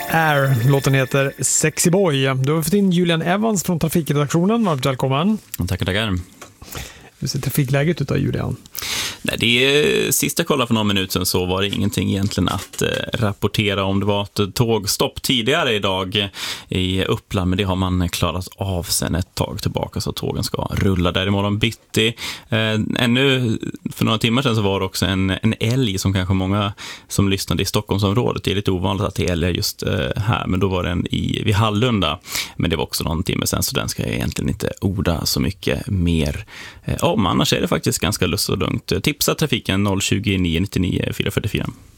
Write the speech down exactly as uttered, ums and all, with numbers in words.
Air. Låten heter Sexy Boy. Du har fått in Julian Evans från trafikredaktionen. Varmt välkommen. Tackar, tackar. Hur ser trafikläget ut av Julian? Nej, det är, sista kolla för någon minut sedan så var det ingenting egentligen att eh, rapportera om. Det var ett tågstopp tidigare idag i Uppland, men det har man klarat av sen ett tag tillbaka, så tågen ska rulla där imorgon bitti. Eh, ännu för några timmar sedan så var det också en, en älg som kanske många som lyssnade i Stockholmsområdet. Det är lite ovanligt att det är älg just eh, här, men då var den i, vid Hallunda. Men det var också någon timme sedan, så den ska jag egentligen inte orda så mycket mer eh, om. Annars är det faktiskt ganska lust och lugnt. Tipsa trafiken noll tjugo, nio nittionio, fyra fyrtiofyra.